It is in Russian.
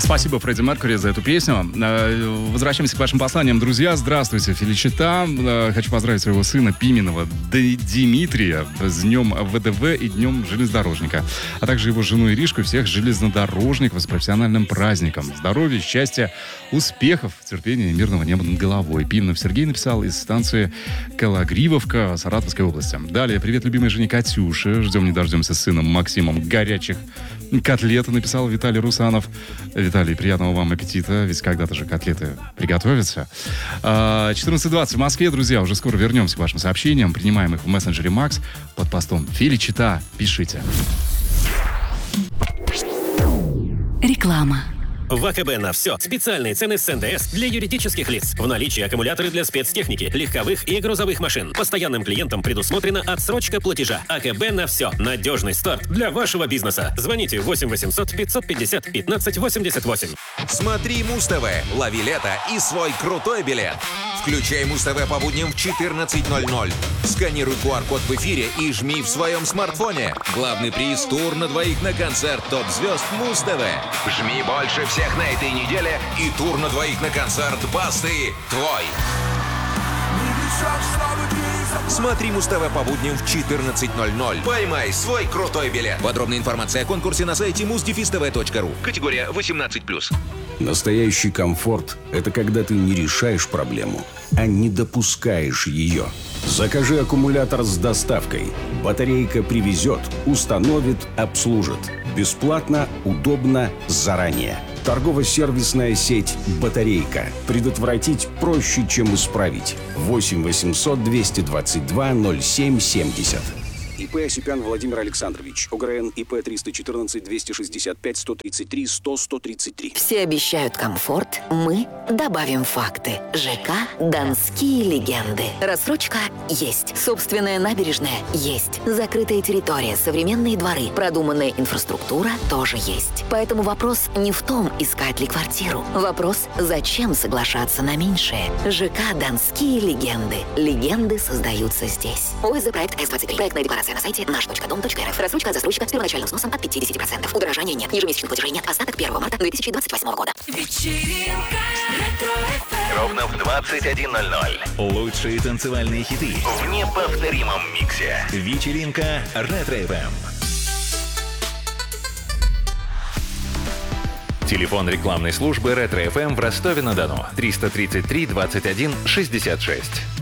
Спасибо, Фредди Меркьюри, за эту песню. Возвращаемся к вашим посланиям. Друзья, здравствуйте, Феличита. Хочу поздравить своего сына Пименова Дмитрия с днем ВДВ и днем железнодорожника, а также его жену Иришку и всех железнодорожников с профессиональным праздником. Здоровья, счастья, успехов, терпения и мирного неба над головой. Пименов Сергей написал из станции Кологривовка Саратовской области. Далее, привет любимой жене Катюше. Ждем не дождемся с сыном Максимом горячих котлеты, написал Виталий Русанов. Виталий, приятного вам аппетита, ведь когда-то же котлеты приготовятся. 14:20 в Москве, друзья, уже скоро вернемся к вашим сообщениям. Принимаем их в мессенджере Макс под постом Феличита. Пишите. Реклама. В АКБ на все. Специальные цены с НДС для юридических лиц. В наличии аккумуляторы для спецтехники, легковых и грузовых машин. Постоянным клиентам предусмотрена отсрочка платежа. АКБ на все. Надежный старт для вашего бизнеса. Звоните 8 800 550 15 88. Смотри Муз-ТВ, лови лето и свой крутой билет. Включай Муз-ТВ по будням в 14:00. Сканируй QR-код в эфире и жми в своем смартфоне. Главный приз — тур на двоих на концерт топ-звезд Муз-ТВ. Жми больше всех на этой неделе, и тур на двоих на концерт Басты твой. Смотри Муз-ТВ по будням в 14:00. Поймай свой крутой билет. Подробная информация о конкурсе на сайте muzdefistv.ru. Категория 18+. Настоящий комфорт – это когда ты не решаешь проблему, а не допускаешь ее. Закажи аккумулятор с доставкой. Батарейка привезет, установит, обслужит. Бесплатно, удобно, заранее. Торгово-сервисная сеть «Батарейка». Предотвратить проще, чем исправить. 8 800 222 0770. ИП Осипян Владимир Александрович. ОГРН ИП 314 265 133 100 133. Все обещают комфорт, мы добавим факты. ЖК «Донские легенды». Рассрочка есть. Собственная набережная есть. Закрытая территория, современные дворы, продуманная инфраструктура тоже есть. Поэтому вопрос не в том, искать ли квартиру. Вопрос, зачем соглашаться на меньшее. ЖК «Донские легенды». Легенды создаются здесь. ОСЗ проект С-23. Проектная декларация на сайте наш.дом.рф. Рассрочка от застройщика с первоначальным взносом от 50%. Удорожания нет. Ежемесячных платежей нет. Остаток 1 марта 2028 года. Вечеринка Ретро-ФМ. Ровно в 21:00. Лучшие танцевальные хиты в неповторимом миксе. Вечеринка Ретро-ФМ. Телефон рекламной службы Ретро-ФМ в Ростове-на-Дону. 333 21 66.